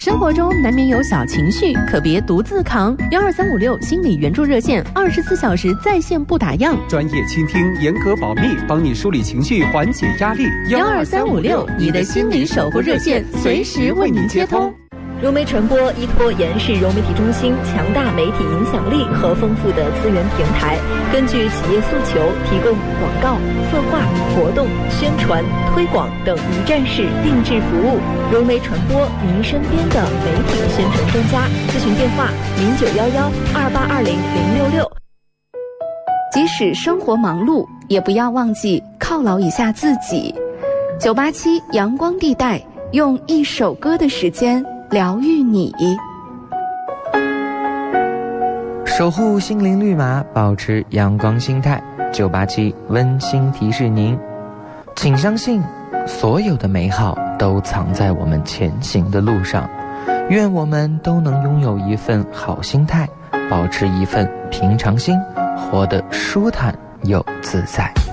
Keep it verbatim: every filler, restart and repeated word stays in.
生活中难免有小情绪，可别独自扛。幺二三五六心理援助热线，二十四小时在线不打烊， 专业倾听，严格保密，帮你梳理情绪，缓解压力。 幺二三五六，你的心理守护热线，随时为您接通。 融媒传播依托延世融媒体中心强大媒体影响力和丰富的资源平台，根据企业诉求，提供广告、策划、活动、宣传、推广等一站式定制服务。融媒传播，您身边的媒体宣传专家。咨询电话：零九幺幺二八二零零六六。 即使生活忙碌，也不要忘记犒劳一下自己。九八七阳光地带，用一首歌的时间疗愈你， 守护心灵绿码，保持阳光心态。九八七温馨提示您，请相信，所有的美好都藏在我们前行的路上。愿我们都能拥有一份好心态，保持一份平常心，活得舒坦又自在。